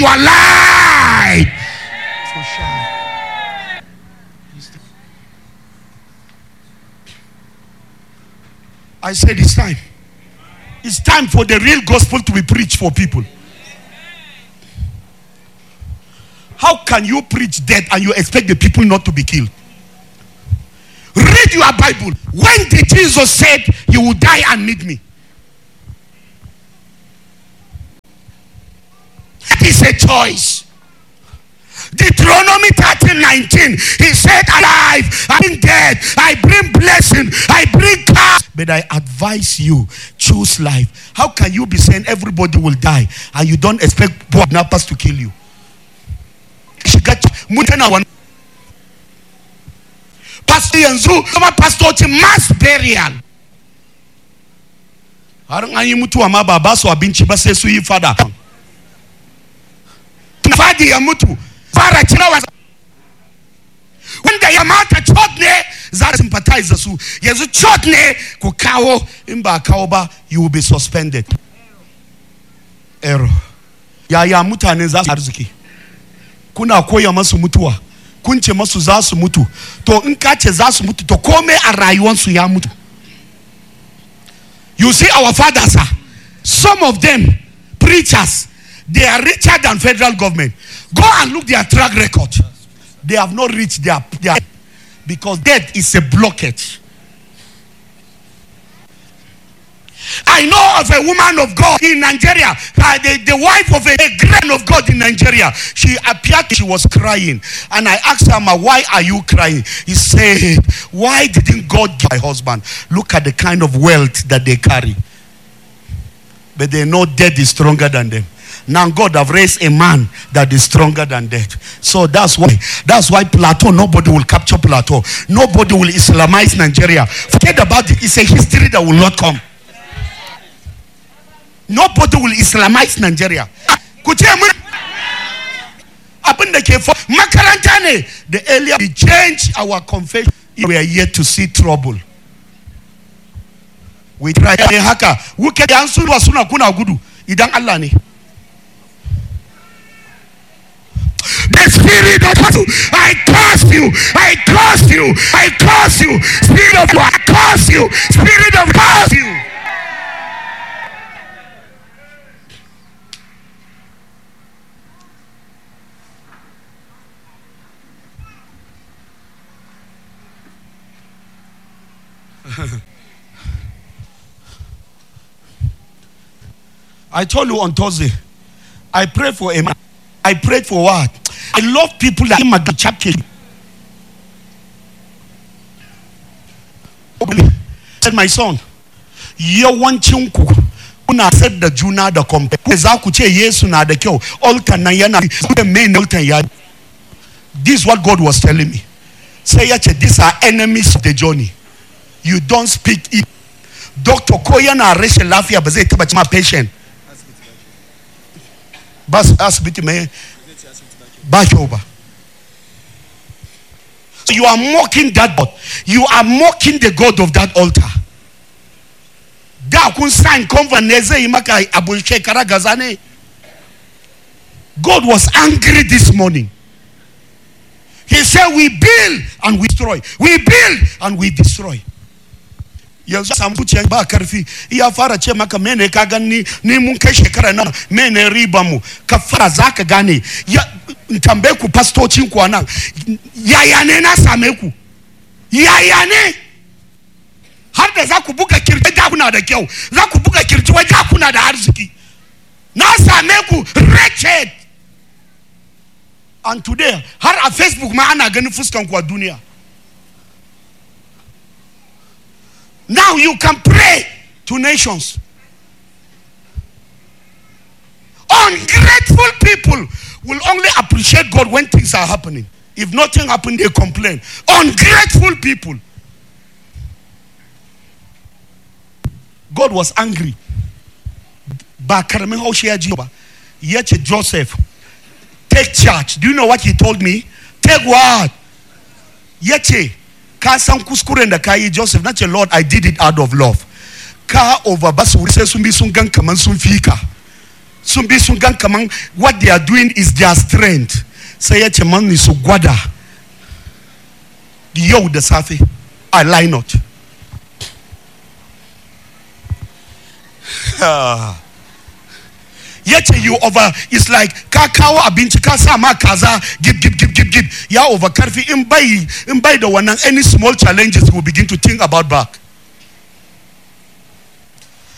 our light. I said it's time. It's time for the real gospel to be preached for people. How can you preach death and you expect the people not to be killed? Read your Bible. When did Jesus said you will die and meet me? That is a choice. Deuteronomy 13:19. He said, alive, I bring death, I bring blessing, I bring curse. But I advise you, choose life. How can you be saying everybody will die and you don't expect kidnappers to kill you? Pastor yanzu kama pastor mass burial. Har an yi mutuwa ma ba ba su abinci ba sai su yi fada. Fadi ya mutu fara cirawa. Wanda ya mata chot ne za su sympathize da su. Yanzu chot ne ku kawo, in ba kawo ba you will be suspended. Error. Ya mutane za su arziki. Kuna koya masu mutuwa. Kun ce masu za su mutu. To in ka ce za su mutu to kome a rayuwansu ya mutu. You see our fathers, some of them preachers, they are richer than federal government. Go and look their track record. They have not reached their because death is a blockage. I know of a woman of God in Nigeria, the wife of a grand of God in Nigeria. She appeared, she was crying. And I asked her, why are you crying? He said, why didn't God give my husband? Look at the kind of wealth that they carry. But they know death is stronger than them. Now God have raised a man that is stronger than death. So that's why Plateau, nobody will capture Plateau. Nobody will Islamize Nigeria. Forget about it. It's a history that will not come. Nobody will Islamize Nigeria. The earlier we change our confession, we are yet to see trouble. We try haka. Wuke yansu wasuna kuna gudu. Idan Allah ne. The spirit of I curse you, I curse you, I curse you. Spirit of I curse you, spirit of curse you. I told you on Thursday, I prayed for a man. I prayed for what? I love people that in my chapter. Said my son, yawancin ku kuna said da juna da kompe. Za ku ce Yesu na da kyau. Altar nan yana da main altar ya. This is what God was telling me. Say yace these are enemies of the journey. You don't speak it. Doctor ko yana rashin lafiya ba zai taba ma patient. Bas asibiti mai ba kyau ba. So you are mocking that God. You are mocking the God of that altar. Da kun sign covenant ne zai maka abu shekara gaza ne. God was angry this morning. He said we build and we destroy. We build and we destroy. Yanzu samu zuciya ba karfi iya fara ce maka mene ka gani ni mun kai shekara na mene riba mu ka fara zaka gane ya tambaye ku pastocin ku anan yaya ne na same ku yaya ne har da za ku buga kirji da kuna da kyau za ku buga kirji wai da kuna da arziki na same ku wretched and today har a Facebook ma ana ganin fuskan ku a duniya. Now you can pray to nations. Ungrateful people will only appreciate God when things are happening. If nothing happens, they complain. Ungrateful people. God was angry. Yet Joseph, take charge. Do you know what he told me? Take what? Yet San kuskuren da kayi Joseph nace Lord I did it out of love. Ka over basu sai sun bi sun gan kaman sun fika. sun bi sun gan kaman what they are doing is their strength. Sai ya ce mani su gwada yau da safe a line out. Yace you over, it's like ka kawo abinci ka sa ma kaza give ya over karfi in bai da wannan any small challenges will begin to think about back.